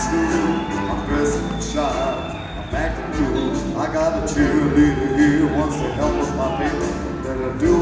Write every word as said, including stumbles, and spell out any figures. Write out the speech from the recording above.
school. I'm dressing shy, I'm acting cool. I got a cheerleader here, wants to help with my paper.